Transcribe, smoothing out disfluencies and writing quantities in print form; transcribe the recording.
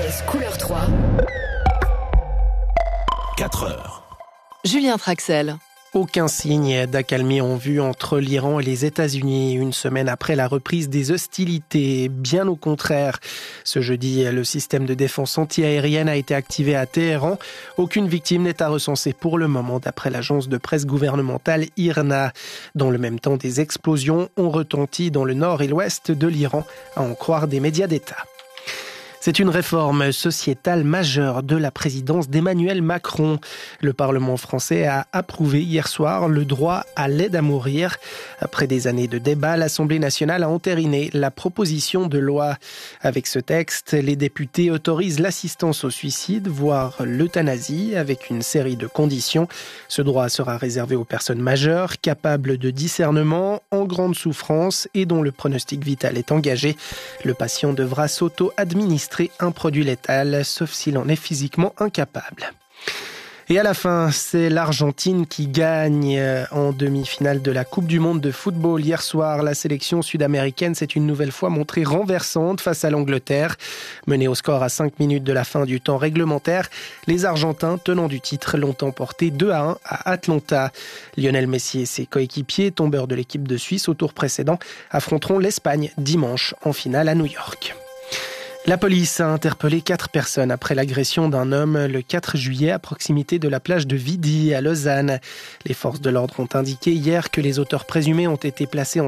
Buzz couleur 3. 4 heures. Julien Traxel. Aucun signe d'accalmie en vue entre l'Iran et les États-Unis, une semaine après la reprise des hostilités. Bien au contraire, ce jeudi, le système de défense antiaérienne a été activé à Téhéran. Aucune victime n'est à recenser pour le moment, d'après l'agence de presse gouvernementale IRNA. Dans le même temps, des explosions ont retenti dans le nord et l'ouest de l'Iran, à en croire des médias d'État. C'est une réforme sociétale majeure de la présidence d'Emmanuel Macron. Le Parlement français a approuvé hier soir le droit à l'aide à mourir. Après des années de débats, l'Assemblée nationale a entériné la proposition de loi. Avec ce texte, les députés autorisent l'assistance au suicide, voire l'euthanasie, avec une série de conditions. Ce droit sera réservé aux personnes majeures, capables de discernement, en grande souffrance et dont le pronostic vital est engagé. Le patient devra s'auto-administrer un produit létal, sauf s'il en est physiquement incapable. Et à la fin, c'est l'Argentine qui gagne en demi-finale de la Coupe du Monde de football. Hier soir, la sélection sud-américaine s'est une nouvelle fois montrée renversante face à l'Angleterre. Menée au score à 5 minutes de la fin du temps réglementaire, les Argentins, tenants du titre, l'ont emporté 2-1 à Atlanta. Lionel Messi et ses coéquipiers, tombeurs de l'équipe de Suisse au tour précédent, affronteront l'Espagne dimanche en finale à New York. La police a interpellé 4 personnes après l'agression d'un homme le 4 juillet à proximité de la plage de Vidi à Lausanne. Les forces de l'ordre ont indiqué hier que les auteurs présumés ont été placés en